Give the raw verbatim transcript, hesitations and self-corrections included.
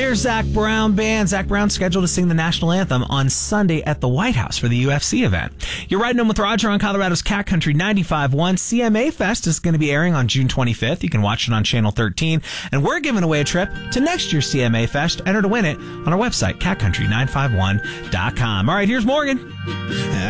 There's Zach Brown Band. Zach Brown scheduled to sing the national anthem on Sunday at the White House for the U F C event. You're riding home with Roger on Colorado's Cat Country ninety-five point one. C M A Fest is going to be airing on June twenty-fifth. You can watch it on Channel thirteen. And we're giving away a trip to next year's C M A Fest. Enter to win it on our website, cat country nine five one dot com. All right, here's Morgan.